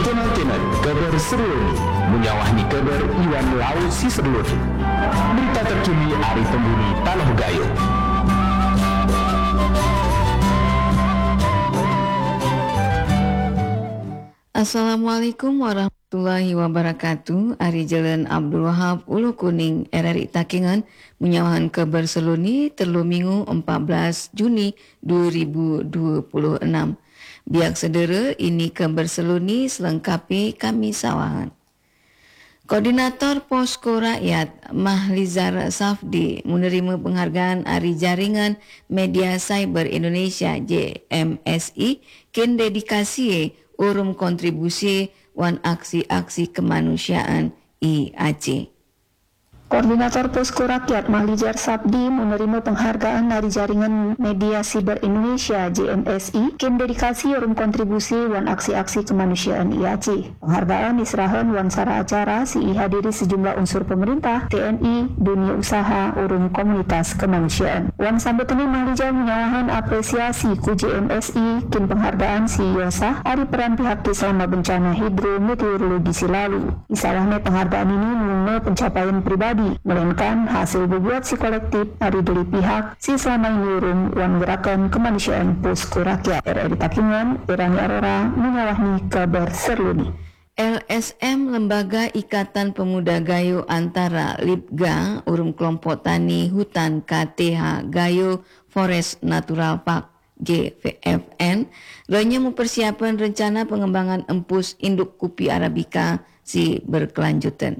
Kenal kabar Serloni menyawahni kabar Iwan Laut si Serloni. Berita terkini hari Tembuni Tanah Gayo. Assalamualaikum warahmatullahi wabarakatuh. Ari Jalan Abdul Wahab Ulu Kuning RRI Takengan menyawahan kabar Serloni terlu Minggu 14 Juni 2026. Biak sedera ini kabar Serloni selengkapi kami sawahan. Koordinator Posko Rakyat Mahlizar Safdi menerima penghargaan Hari Jaringan Media Cyber Indonesia JMSI ken dedikasi urum kontribusi wan aksi-aksi kemanusiaan IAC. Koordinator Posko Rakyat Mahlizar Safdi menerima penghargaan Hari Jaringan Media Cyber Indonesia JMSI ken dedikasi urum kontribusi wan aksi-aksi kemanusiaan IAC. Penghargaan diserahan wan sara acara si hadiri sejumlah unsur pemerintah, TNI, dunia usaha, urum komunitas kemanusiaan. Wan sambutani Mahlizar menyawahan apresiasi ku JMSI ken penghargaan si Yosa hari peran pihak selama bencana hidrometeorologi silalu. Isawahnya penghargaan ini mengenai pencapaian pribadi, melainkan hasil berbuat si kolektif dari pihak si selama ini urung wan gerakan kemanusiaan Posko Rakyat. RRI Takengan, Irani Arora menyawahni kabar Serloni. LSM Lembaga Ikatan Pemuda Gayo antara LIPGA urum kelompok tani hutan KTH Gayo Forest Natural Park GFN lainnya mempersiapkan rencana pengembangan empus induk kopi Arabica si berkelanjutan.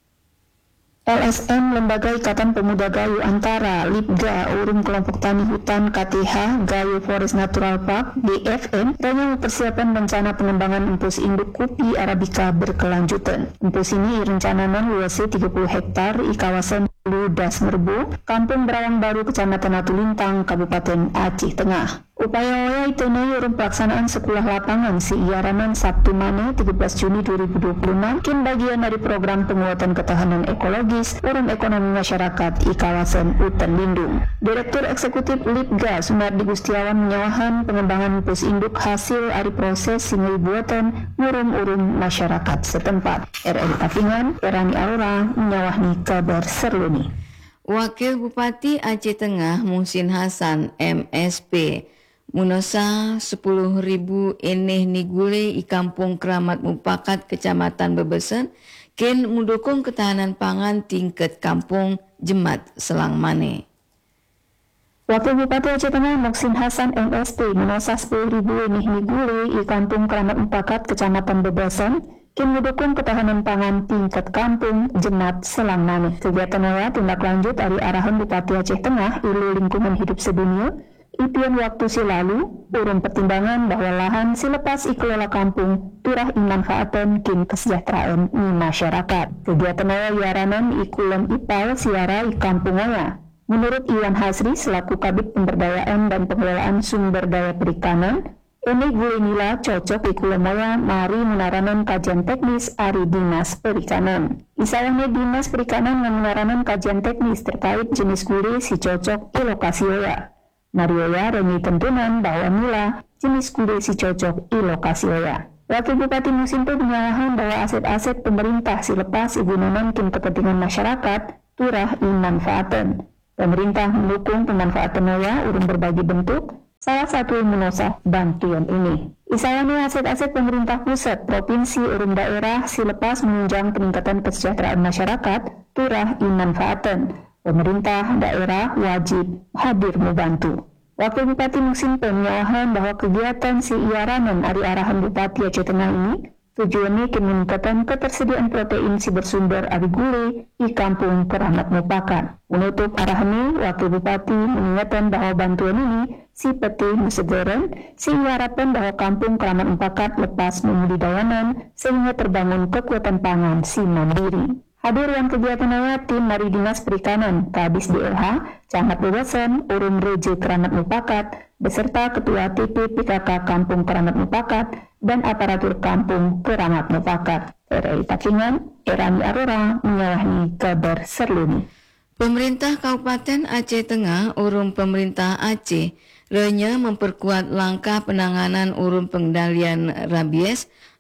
LSM Lembaga Ikatan Pemuda Gayo antara LIPGA urum kelompok tani hutan KTH Gayo Forest Natural Park GFN hanya mempersiapkan rencana pengembangan empus induk kopi Arabica berkelanjutan. Empus ini rencananya luasnya 30 hektar di kawasan Das Merbo, Kampung Berawang Baru, Kecamatan Atulintang, Kabupaten Aceh Tengah. Upaya itu urung pelaksanaan sekolah lapangan si Iaranan Sabtu Mane 13 Juni 2026 kin bagian dari program penguatan ketahanan ekologis urung ekonomi masyarakat di kawasan hutan lindung. Direktur Eksekutif LIPGA Sumardi Gustiawan menyawahan pengembangan pus induk hasil dari proses singgih buatan urung masyarakat setempat. RRI Takengan, Irani Arora menyawahni kabar Serloni. Wakil Bupati Aceh Tengah Muhsin Hasan MSP Munosa 10.000 eneh nigule i Kampung Keramat Mupakat Kecamatan Bebesen ken mendukung ketahanan pangan tingkat kampung Jemat Selang Mane. Wakil Bupati Aceh Tengah Muhsin Hasan MSP Munosa 10.000 eneh nigule i Kampung Keramat Mupakat Kecamatan Bebesen ken mendukung ketahanan pangan tingkat kampung Jemat Selang Mane. Kegiatan tindak lanjut dari arahan Bupati Aceh Tengah ilu lingkungan hidup sedunia ipian waktu silalu, urung pertimbangan bahwa lahan silepas ikelola kampung turah imanfaatan kin kesejahteraan ni masyarakat. Kegiatan yaranan ikulam ipal siara i kampung aya. Menurut Iwan Hasri selaku Kabid Pemberdayaan dan Pengelolaan Sumber Daya Perikanan, ini gue nila cocok ikulam aya mari menaranan kajian teknis ari Dinas Perikanan. Isawahnya Dinas Perikanan menaranan kajian teknis terkait jenis gule si cocok di lokasi aya. Marioya rengi tentunan bahwa nila jenis kude si cocok di lokasi oya. Wakil Bupati Musim itu menyalahan bahwa aset-aset pemerintah silepas igunanan kin kepentingan masyarakat turah imanfaatan. Pemerintah mendukung pemanfaatan oya urung berbagi bentuk, salah satu menosah bantuan ini. Isawahnya aset-aset pemerintah pusat, provinsi, urung daerah silepas menunjang peningkatan kesejahteraan masyarakat turah imanfaatan. Pemerintah daerah wajib hadir membantu. Wakil Bupati Musim penyawahan bahwa kegiatan si iaranan dari arahan Bupati Aceh Tengah ini tujuannya meningkatkan ketersediaan protein si bersumber ari gule di Kampung Keramat Mupakat. Menutup arahan ini, Wakil Bupati mengingatkan bahwa bantuan ini si peti mesegeren si harapan bahwa Kampung Keramat Mupakat lepas membudidayanan sehingga terbangun kekuatan pangan si mandiri. Hadir yang kegiatan tim dari Dinas Perikanan, Kadis DLH, Camat Bebesen, Urung Reje Keramat Mupakat, beserta Ketua TP PKK Kampung Keramat Mupakat, dan aparatur Kampung Keramat Mupakat. RRI Takengan, Irani Arora menyawahni kabar Serloni. Pemerintah Kabupaten Aceh Tengah urung pemerintah Aceh Lenya memperkuat langkah penanganan urun pengendalian rabies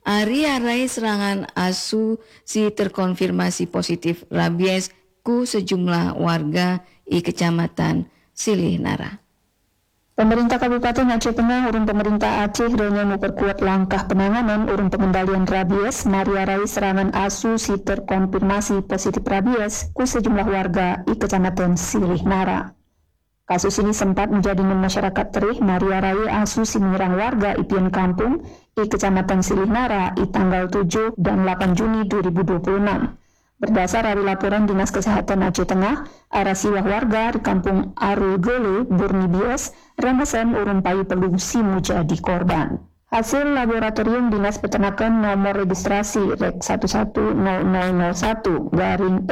Ari arai serangan asu si terkonfirmasi positif rabies ku sejumlah warga di Kecamatan Silih Nara. Pemerintah Kabupaten Aceh Tengah urung pemerintah Aceh renya memperkuat langkah penanganan urung pengendalian rabies mariarai serangan asu si terkonfirmasi positif rabies ku sejumlah warga di Kecamatan Silih Nara. Kasus ini sempat menjadi masyarakat terih mariarai asu si menyerang warga Ipian Kampung di Kecamatan Silih Nara di tanggal 7 dan 8 Juni 2026. Berdasar dari laporan Dinas Kesehatan Aceh Tengah, arah siwah warga di Kampung Arul Gele, Burni Bies, Ramasan urung payu perlu si menjadi korban. Hasil laboratorium Dinas Peternakan nomor registrasi REK 110001 garing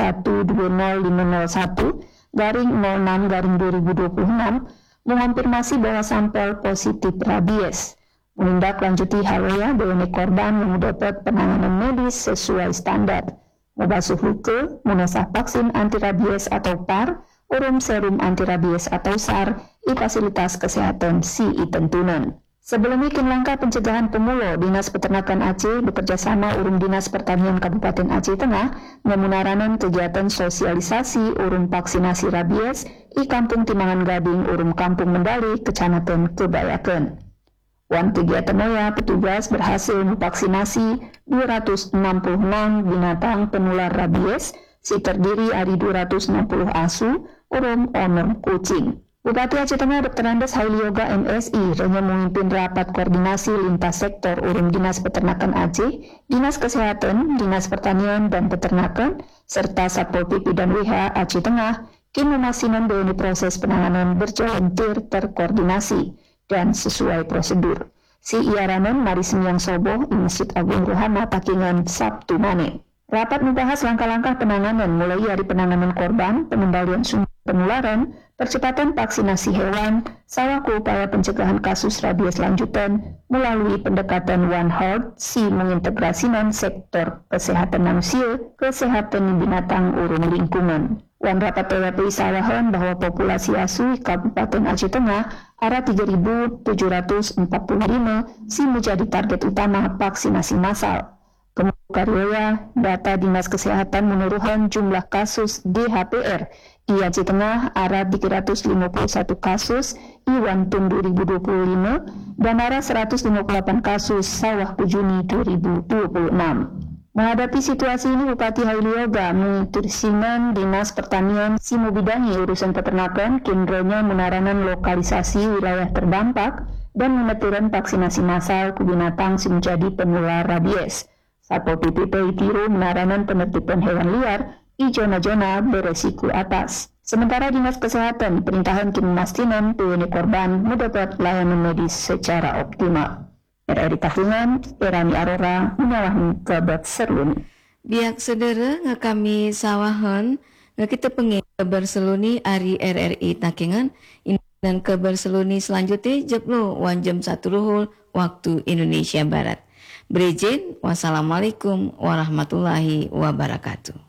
R120501 garing 06 garing 2026 mengonfirmasi bahwa sampel positif rabies. Menindaklanjuti halnya bahwa korban mendapat penanganan medis sesuai standar. Membasuh luka, menasah vaksin anti rabies atau PAR, urum serum anti rabies atau SAR, di fasilitas kesehatan si tentunan. Sebelumnya langkah pencegahan pemulo Dinas Peternakan Aceh bekerjasama urung Dinas Pertanian Kabupaten Aceh Tengah memunaranan kegiatan sosialisasi urung vaksinasi rabies di Kampung Timangan Gading urung Kampung Mendali Kecamatan Kebayakan. Wan kegiatan moya petugas berhasil memvaksinasi 266 binatang penular rabies si terdiri dari 260 asu urung onom kucing. Bupati Aceh Tengah Dr. Andes Haili Yoga MSI renya memimpin rapat koordinasi lintas sektor urung Dinas Peternakan Aceh, Dinas Kesehatan, Dinas Pertanian dan Peternakan, serta Satpol PP dan WH Aceh Tengah kini memastikan bahwa proses penanganan berjalan terkoordinasi dan sesuai prosedur. Si Iaranon Mari Semyang Soboh di Masjid Agung Ruhana Takingan Sabtu Mane. Rapat membahas langkah-langkah penanganan mulai dari penanganan korban, pengendalian sumber penularan, percepatan vaksinasi hewan, sawaku upaya pencegahan kasus rabies lanjutan melalui pendekatan One Health si mengintegrasikan sektor kesehatan manusia, kesehatan binatang urung lingkungan. Wan rapat TWP sawahan bahwa populasi asu Kabupaten Aceh Tengah ada 3.745 si menjadi target utama vaksinasi massal. Kemudian data Dinas Kesehatan menurunkan jumlah kasus DHPR di Aceh Tengah ada 351 kasus di Wantung 2025 dan ada 158 kasus sawah Juni 2026. Menghadapi situasi ini, Bupati Haili Yoga menginstruksikan Dinas Pertanian si membidangi urusan peternakan kinronya menaranan lokalisasi wilayah terdampak dan menentukan vaksinasi massal ke binatang si menjadi penular rabies. Satpol PP tiru menaranan penertiban hewan liar di zona-zona beresiko atas. Sementara Dinas Kesehatan perintahan kini memastikan bahwa korban mendapat layanan medis secara optimal. RRI Takingan, Erani Arora, menyalahi kabar seruni. Biak sedera ngakami sawahan kita pengen kabar seluni ari RRI Takingan dan kabar seluni selanjutnya jeplo jam 1 ruhul waktu Indonesia Barat. Berizin, wassalamualaikum warahmatullahi wabarakatuh.